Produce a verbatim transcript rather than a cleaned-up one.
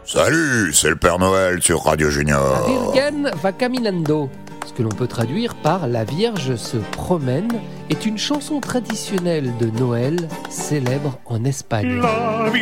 Salut, c'est le Père Noël sur Radio Junior. La Virgen va caminando, ce que l'on peut traduire par La Vierge se promène, est une chanson traditionnelle de Noël célèbre en Espagne. La